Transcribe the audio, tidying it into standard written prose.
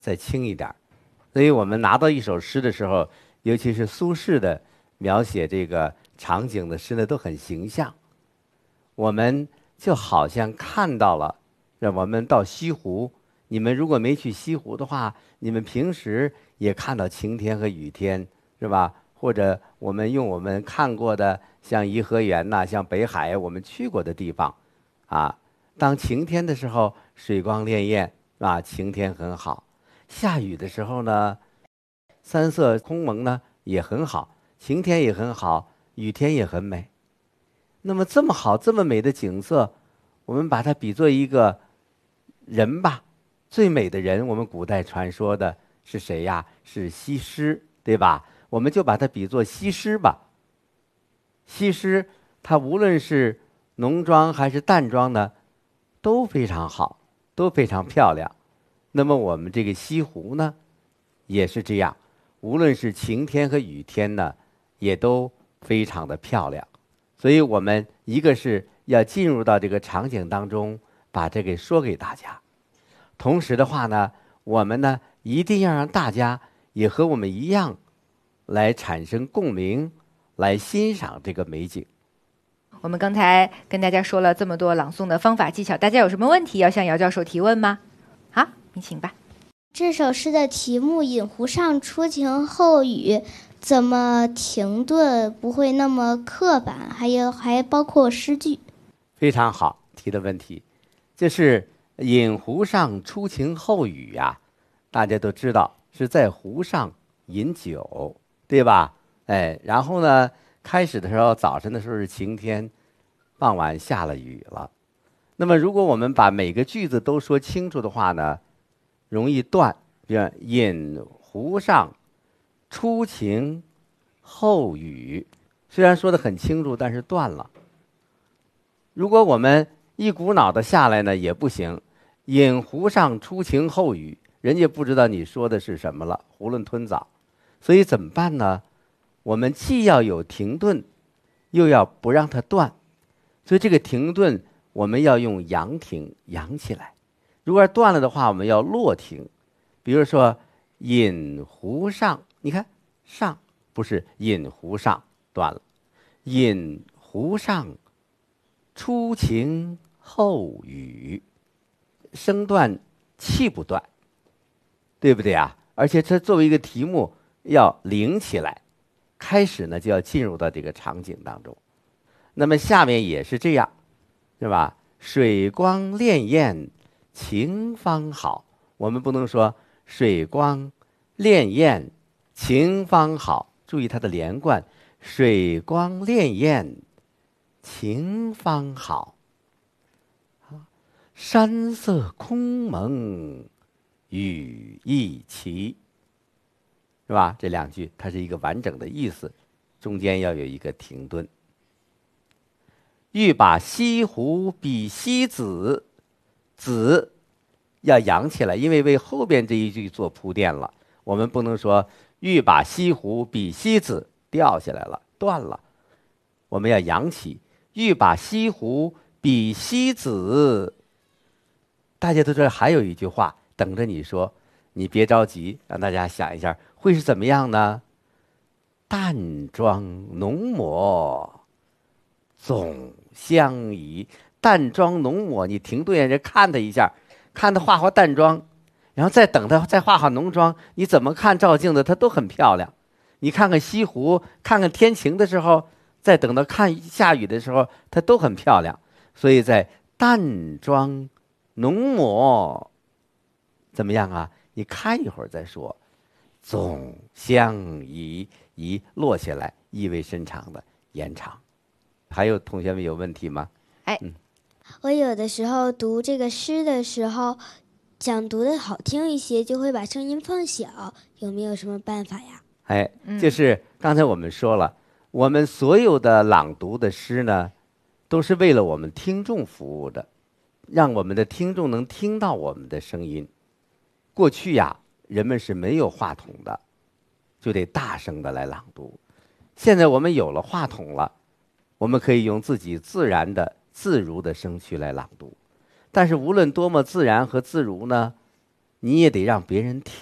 再轻一点儿。所以我们拿到一首诗的时候，尤其是苏轼的描写这个场景的诗呢，都很形象。我们就好像看到了，让我们到西湖，你们如果没去西湖的话，你们平时也看到晴天和雨天，是吧？或者我们用我们看过的，像颐和园呐、像北海，我们去过的地方，啊，当晴天的时候，水光潋滟，啊，晴天很好；下雨的时候呢，山色空蒙呢也很好，晴天也很好，雨天也很美。那么这么好、这么美的景色，我们把它比作一个人吧，最美的人，我们古代传说的是谁呀？是西施，对吧？我们就把它比作西施吧。西施她无论是浓妆还是淡妆呢，都非常好，都非常漂亮。那么我们这个西湖呢，也是这样，无论是晴天和雨天呢，也都非常的漂亮。所以我们一个是要进入到这个场景当中，把这给说给大家。同时的话呢，我们呢一定要让大家也和我们一样，来产生共鸣，来欣赏这个美景。 我们刚才跟大家说了这么多朗诵的方法技巧，大家有什么问题要向姚教授提问吗？好，你请吧。 这首诗的题目"饮湖上，初晴后雨"，怎么停顿不会那么刻板？还包括诗句。 非常好提的问题，就是饮湖上初晴后雨呀，大家都知道是在湖上饮酒，对吧？哎，然后呢，开始的时候早晨的时候是晴天，傍晚下了雨了。那么如果我们把每个句子都说清楚的话呢，容易断。比如饮湖上，初晴后雨，虽然说的很清楚，但是断了。如果我们一股脑的下来呢，也不行。饮湖上，初晴后雨，人家不知道你说的是什么了，囫囵吞枣。所以怎么办呢？我们既要有停顿，又要不让它断。所以这个停顿，我们要用扬停，扬起来。如果断了的话，我们要落停。比如说饮湖上，你看上不是饮湖上，断了。饮湖上，初晴后雨，声断气不断，对不对啊？而且它作为一个题目要领起来，开始呢就要进入到这个场景当中。那么下面也是这样，是吧？水光潋滟晴方好，我们不能说水光潋滟晴方好，注意它的连贯，水光潋滟晴方好，山色空蒙雨亦奇，是吧？这两句它是一个完整的意思，中间要有一个停顿。欲把西湖比西子，子要扬起来，因为为后边这一句做铺垫了。我们不能说欲把西湖比西子，掉下来了，断了。我们要扬起，欲把西湖比西子。大家都知道还有一句话等着你说，你别着急，让大家想一下会是怎么样呢？淡妆浓抹总相宜。淡妆浓抹，你停顿人看他一下，看他画淡妆，然后再等他再画浓妆，你怎么看照镜子他都很漂亮。你看看西湖，看看天晴的时候，再等到看下雨的时候，它都很漂亮。所以在淡妆浓抹怎么样啊？你看一会儿再说。总相宜，宜落下来，意味深长的延长。还有同学们有问题吗？ 我有的时候读这个诗的时候，想读的好听一些，就会把声音放小，有没有什么办法呀？ 就是刚才我们说了，我们所有的朗读的诗呢，都是为了我们听众服务的，让我们的听众能听到我们的声音。过去呀，人们是没有话筒的，就得大声的来朗读。现在我们有了话筒了，我们可以用自己自然的、自如的声区来朗读。但是无论多么自然和自如呢， 你也得让别人